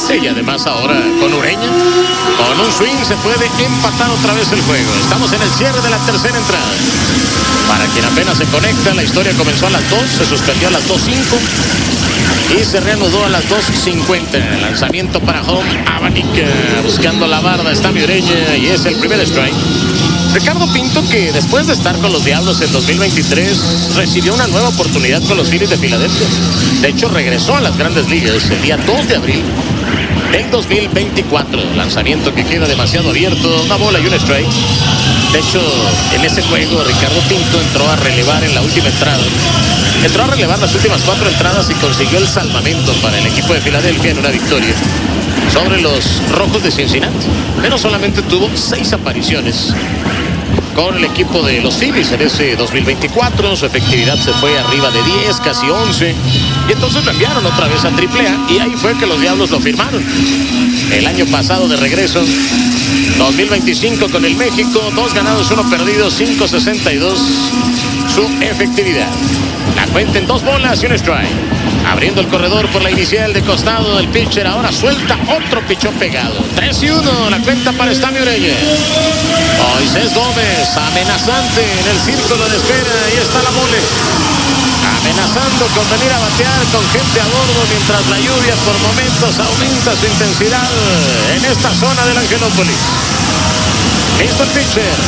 Y además ahora con Ureña, con un swing se puede empatar otra vez el juego. Estamos en el cierre de la tercera entrada. Para quien apenas se conecta, la historia comenzó a las 2, se suspendió a las 2:05 y se reanudó a las 2:50. Lanzamiento para home, Abanica buscando la barda, está Ureña y es el primer strike. Ricardo Pinto, que después de estar con los Diablos en 2023, recibió una nueva oportunidad con los Phillies de Filadelfia. De hecho, regresó a las Grandes Ligas el día 2 de abril del 2024. Lanzamiento que queda demasiado abierto, una bola y un strike. De hecho, en ese juego, Ricardo Pinto entró a relevar en la última entrada. Entró a relevar las últimas 4 entradas y consiguió el salvamento para el equipo de Filadelfia en una victoria sobre los Rojos de Cincinnati. Pero solamente tuvo 6 apariciones con el equipo de los Phillies en ese 2024. Su efectividad se fue arriba de 10, casi 11. Y entonces lo enviaron otra vez a AAA y ahí fue que los Diablos lo firmaron. El año pasado de regreso, 2025 con el México, 2 ganados, 1 perdido, 5.62 su efectividad. La cuenta en 2 bolas y un strike. Abriendo el corredor por la inicial de costado del pitcher. Ahora suelta otro pichón pegado. 3-1. La cuenta para Estami Ureña. Moisés Gómez amenazante en el círculo de espera. Ahí está la mole. Amenazando con venir a batear con gente a bordo mientras la lluvia por momentos aumenta su intensidad en esta zona del Angelópolis. Listo el pitcher.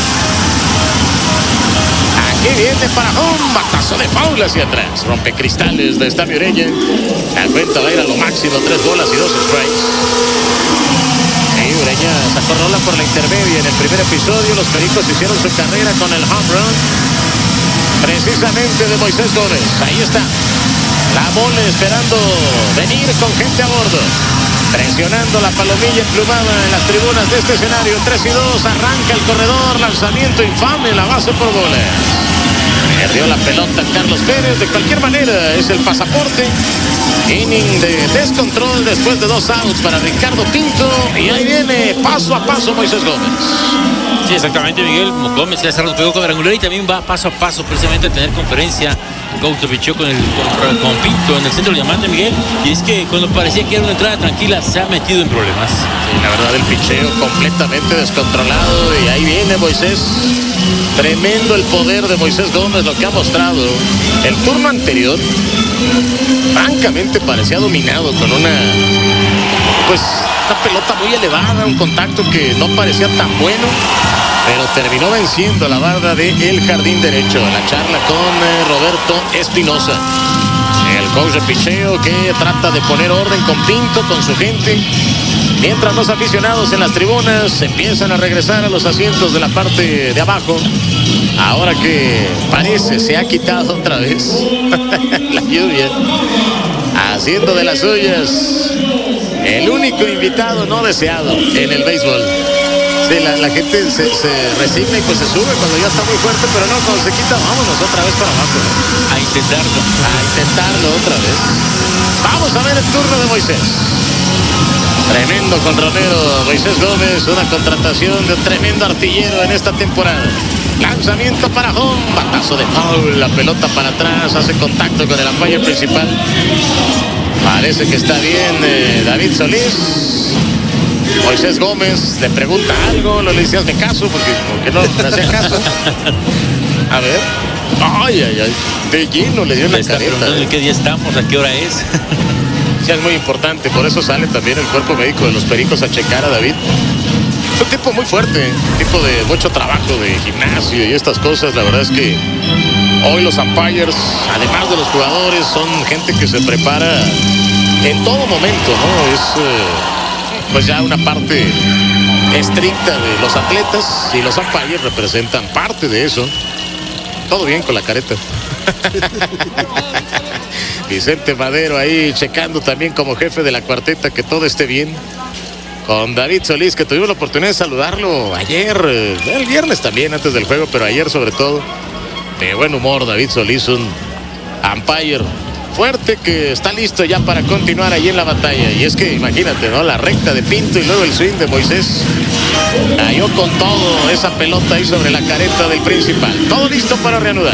Aquí viene para un batazo de foul hacia atrás. Rompe cristales de Estami Ureña. La cuenta va a ir a lo máximo, 3 bolas y 2 strikes. Y Ureña sacó rola por la intermedia en el primer episodio. Los Pericos hicieron su carrera con el home run, precisamente de Moisés Gómez. Ahí está. La mole esperando venir con gente a bordo. Presionando la palomilla emplumada en las tribunas de este escenario. 3-2, arranca el corredor. Lanzamiento infame, la base por bolas. Perdió la pelota Carlos Pérez. De cualquier manera, es el pasaporte. Inning de descontrol después de 2 outs para Ricardo Pinto. Y ahí viene paso a paso Moisés Gómez. Sí, exactamente, Miguel. Gómez ya cerró el juego cuadrangular y también va paso a paso precisamente a tener conferencia. Gauto pichó con Pinto en el centro de diamante, Miguel. Y es que cuando parecía que era una entrada tranquila, se ha metido en problemas. Sí, la verdad, el picheo completamente descontrolado. Y ahí viene Moisés. Tremendo el poder de Moisés Gómez, lo que ha mostrado. El turno anterior, francamente, parecía dominado con una pelota muy elevada, un contacto que no parecía tan bueno, pero terminó venciendo la barda del jardín derecho. La charla con Roberto Espinosa, el coach de picheo, que trata de poner orden con Pinto, con su gente, mientras los aficionados en las tribunas empiezan a regresar a los asientos de la parte de abajo. Ahora que parece se ha quitado otra vez la lluvia, haciendo de las suyas. El único invitado no deseado en el béisbol. Sí, la gente se resigna y pues se sube cuando ya está muy fuerte, pero no, cuando se quita, vámonos otra vez para abajo, ¿no? A intentarlo otra vez. Vamos a ver el turno de Moisés. Tremendo controlero Moisés Gómez, una contratación de un tremendo artillero en esta temporada. Lanzamiento para home, batazo de foul, la pelota para atrás, hace contacto con el umpire principal. Parece que está bien David Solís. Moisés Gómez le pregunta algo, no le dice hazme caso, porque no le hacía caso. A ver. Ay, de lleno le dio una careta. ¿En qué día estamos? ¿A qué hora es? Sí, es muy importante, por eso sale también el cuerpo médico de los Pericos a checar a David. Es un tipo muy fuerte, un tipo de mucho trabajo de gimnasio y estas cosas. La verdad es que hoy los umpires, además de los jugadores, son gente que se prepara en todo momento, ¿no? Es pues ya una parte estricta de los atletas, y los umpires representan parte de eso. Todo bien con la careta. Vicente Madero ahí checando también como jefe de la cuarteta que todo esté bien. Con David Solís, que tuvimos la oportunidad de saludarlo ayer, el viernes también antes del juego, pero ayer sobre todo. De buen humor David Solís, un umpire fuerte que está listo ya para continuar ahí en la batalla. Y es que imagínate, ¿no? La recta de Pinto y luego el swing de Moisés. Cayó con todo esa pelota ahí sobre la careta del principal. Todo listo para reanudar.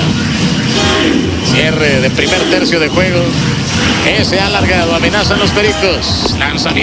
Cierre de primer tercio de juego. Ese ha alargado, amenazan los Pericos. Lanzamiento.